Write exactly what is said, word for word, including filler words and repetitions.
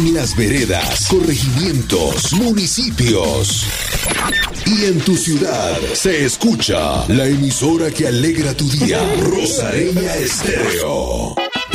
Las veredas, corregimientos, municipios. Y en tu ciudad se escucha la emisora que alegra tu día, Rosareña Estéreo.